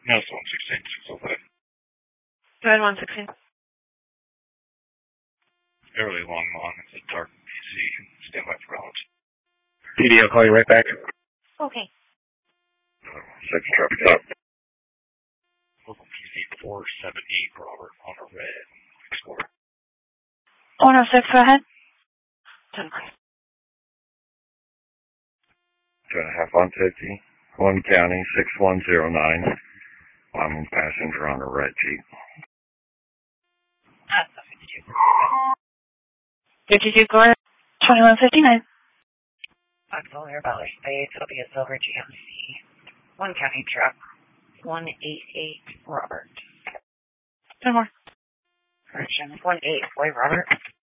No, it's 116, 605. Go ahead, 116. Beverly Longmont, it's a dark PC. Stand by for college. PD, I'll call you right back. Okay. Second traffic stop. Local PC 478, Robert, on a red Explorer. 106, go ahead. 10. 2.5 on 50. 1 County, 6109. I'm a passenger on a red Jeep. That's a 52. 52, go ahead. 2159. Foxhole Air Valley Space, it'll be a silver GMC. 1 County truck, 188, Robert. 10 more. Correction, 18, boy, Robert.